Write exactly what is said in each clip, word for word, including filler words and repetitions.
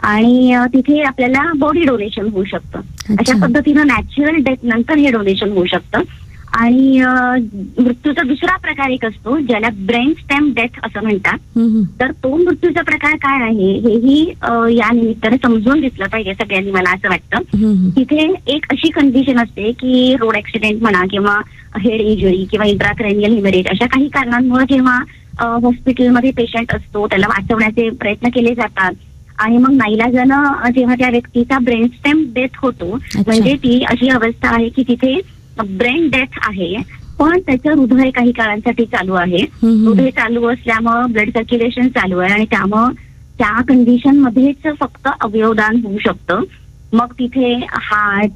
आणि तिथे आपल्याला बॉडी डोनेशन होऊ शकतं. अशा पद्धतीनं नॅचरल डेथ नंतर हे डोनेशन होऊ शकतं. आणि मृत्यूचा दुसरा प्रकार एक असतो ज्याला ब्रेन स्टेम डेथ असं म्हणतात. तर तो मृत्यूचा प्रकार काय आहे हेही या निमित्ताने समजून घेतलं पाहिजे सगळ्यांनी, मला असं वाटतं. तिथे एक अशी कंडिशन असते की रोड ऍक्सिडेंट म्हणा किंवा हेड इंजुरी किंवा इंट्राक्रॅनियल हिमरेज अशा काही कारणांमुळे जेव्हा हॉस्पिटलमध्ये पेशंट असतो त्याला वाचवण्याचे प्रयत्न केले जातात आणि मग नाईलाजानं जेव्हा त्या व्यक्तीचा ब्रेन स्टेम डेथ होतो, म्हणजे ती अशी अवस्था आहे की तिथे ब्रेन डेथ आहे पण त्याचं हृदय काही काळांसाठी चालू आहे. हृदय चालू असल्यामुळं ब्लड सर्क्युलेशन चालू आहे आणि त्यामुळं त्या कंडिशन मध्येच फक्त अवयवदान होऊ शकतं. मग तिथे हार्ट,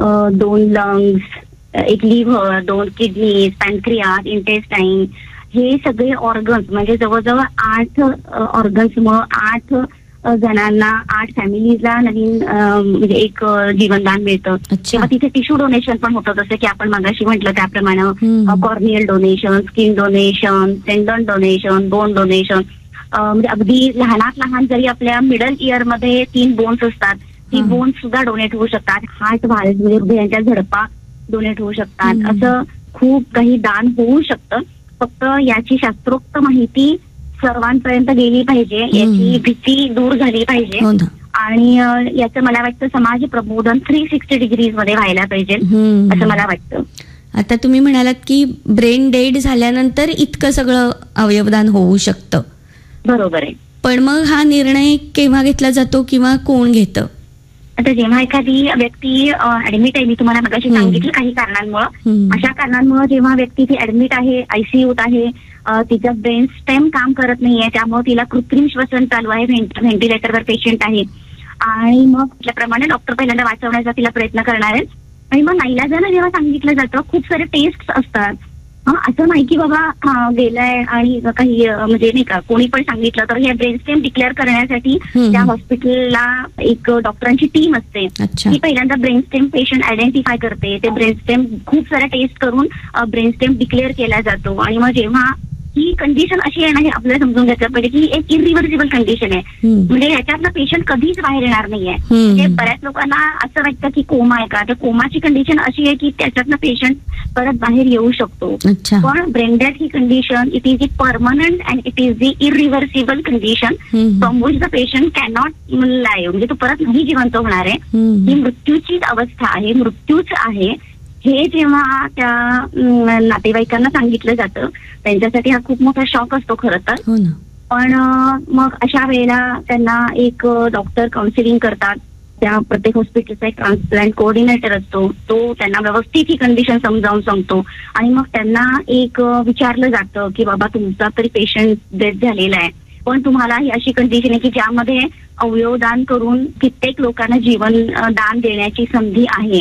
दोन लंग्स, एक लिव्हर, दोन किडनीज, पॅनक्रियास, इंटेस्टाईन हे सगळे ऑर्गन्स म्हणजे जवळजवळ आठ ऑर्गन्स मग आठ जणांना आठ फॅमिलीजला नवीन म्हणजे एक जीवनदान मिळतं. तेव्हा तिथे टिश्यू डोनेशन पण होतं जसं की आपण मगाशी म्हटलं त्याप्रमाणे कॉर्नियल डोनेशन, स्किन डोनेशन, टेंडन डोनेशन, बोन डोनेशन. म्हणजे अगदी लहानात लहान जरी आपल्या मिडल इयर मध्ये तीन बोन्स असतात ती बोन्स सुद्धा डोनेट होऊ शकतात. हार्ट व्हाल्व्ह म्हणजे हृदयाच्या झडपा डोनेट होऊ शकतात. असं खूप काही दान होऊ शकतं. फक्त याची शास्त्रोक्त माहिती सर्वांपर्यंत गेली पाहिजे, याची भीती दूर झाली पाहिजे आणि याचं मला वाटतं समाज प्रबोधन थ्री सिक्स्टी डिग्रीज मध्ये व्हायला पाहिजे असं मला वाटतं. आता तुम्ही म्हणालात की ब्रेन डेड झाल्यानंतर इतकं सगळं अवयवदान होऊ शकतं. बरोबर आहे. पण मग हा निर्णय केव्हा घेतला जातो किंवा कोण घेतं? आता जेव्हा एखादी व्यक्ती ऍडमिट आहे, मी तुम्हाला मगाशी सांगितलं काही कारणांमुळे, अशा कारणांमुळे जेव्हा व्यक्ती ती ऍडमिट आहे, आयसीयूत आहे, तिचा ब्रेन स्टेम काम करत नाहीये त्यामुळे तिला कृत्रिम श्वसन चालू आहे, व्हेंटिलेटरवर पेशंट आहे आणि मग त्याप्रमाणे डॉक्टर पहिल्यांदा वाचवण्याचा तिला प्रयत्न करणार आहेत. आणि मग नाईलाजानं जेव्हा सांगितलं जातं खूप सारे टेस्ट असतात. असं नाही की बाबा गेलाय आणि काही म्हणजे नाही का कोणी पण सांगितलं तर हे ब्रेन स्टेम डिक्लेअर करण्यासाठी त्या हॉस्पिटलला एक डॉक्टरांची टीम असते ती पहिल्यांदा ब्रेन स्टेम पेशंट आयडेंटिफाय करते. ते ब्रेन स्टेम खूप साऱ्या टेस्ट करून ब्रेन स्टेम डिक्लेअर केला जातो आणि मग जेव्हा ही कंडिशन अशी आहे ना हे आपल्याला समजून घ्यायचं पाहिजे की एक इरिव्हर्सिबल कंडिशन आहे. म्हणजे ह्याच्यातनं पेशंट कधीच बाहेर येणार नाहीये. म्हणजे बऱ्याच लोकांना असं वाटतं की कोमा आहे का, तर कोमाची कंडिशन अशी आहे की त्याच्यातनं पेशंट परत बाहेर येऊ शकतो. पण brain death he condition it is the permanent and it is the irreversible condition from which the patient cannot live, म्हणजे तो परत नाही जिवंत होणार आहे. ही मृत्यूचीच अवस्था आहे, मृत्यूच आहे. हे जेव्हा त्या नातेवाईकांना सांगितलं जातं त्यांच्यासाठी हा खूप मोठा शॉक असतो खरं तर. पण मग अशा वेळेला त्यांना एक डॉक्टर काउन्सिलिंग करतात. त्या प्रत्येक हॉस्पिटलचा एक ट्रान्सप्लांट कोऑर्डिनेटर असतो, तो त्यांना व्यवस्थित ही कंडिशन समजावून सांगतो आणि मग त्यांना एक विचारलं जातं की बाबा तुमचा तरी पेशंट डेथ झालेला आहे पण तुम्हाला ही अशी कंडिशन आहे की ज्यामध्ये अवयवदान करून कित्येक लोकांना जीवन दान देण्याची संधी आहे.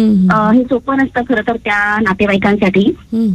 हे सोपं नसतं खरं तर त्या नातेवाईकांसाठी.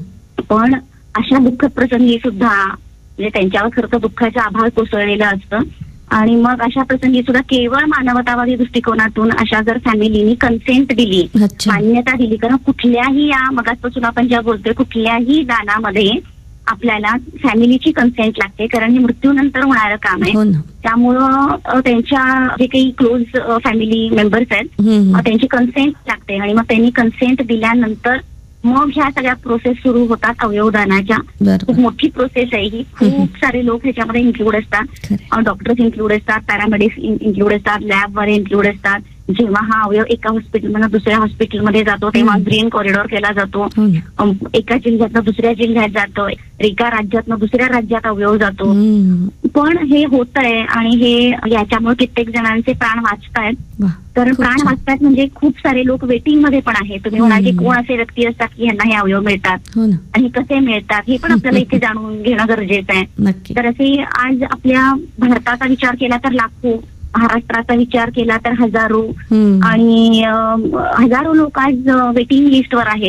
पण अशा दुःखद प्रसंगी सुद्धा म्हणजे त्यांच्यावर खरं तर दुःखाचा आभाळ कोसळलेलं असतं आणि मग अशा प्रसंगी सुद्धा केवळ मानवतावादी दृष्टिकोनातून अशा जर फॅमिलीनी कन्सेंट दिली, मान्यता दिली, कारण कुठल्याही या मगाचपासून आपण ज्या बोलतोय कुठल्याही दानामध्ये आपल्याला फॅमिलीची कन्सेंट लागते कारण हे मृत्यूनंतर होणारं काम आहे. त्यामुळं त्यांच्या जे काही क्लोज फॅमिली मेंबर्स आहेत त्यांची कन्सेंट लागते आणि मग त्यांनी कन्सेंट दिल्यानंतर मग ह्या सगळ्या प्रोसेस सुरू होतात अवयवदानाच्या. खूप मोठी प्रोसेस आहे ही. खूप सारे लोक ह्याच्यामध्ये इन्क्लूड असतात, डॉक्टर्स इन्क्लूड असतात, पॅरामेडिक्स इन्क्लूड असतात, लॅबवाले इन्क्लूड असतात. जेव्हा हा अवयव एका हॉस्पिटलमधून दुसऱ्या हॉस्पिटलमध्ये जातो तेव्हा ग्रीन कॉरिडॉर केला जातो. एका जिल्ह्यातनं दुसऱ्या जिल्ह्यात जातो, एका राज्यातनं दुसऱ्या राज्यात अवयव जातो. पण हे होत आहे आणि हे याच्यामुळे कित्येक जणांचे प्राण वाचतायत. कारण प्राण वाचतायत म्हणजे खूप सारे लोक वेटिंग मध्ये पण आहेत. तुम्ही म्हणाल की कोण असे व्यक्ती असतात की यांना हे अवयव मिळतात आणि कसे मिळतात हे पण आपल्याला इथे जाणून घेणं गरजेचं आहे. तर असे आज आपल्या भारताचा विचार केला तर लाखो, महाराष्ट्राचा विचार केला तर हजारो आणि हजारो लोक आज वेटिंग लिस्टवर आहेत.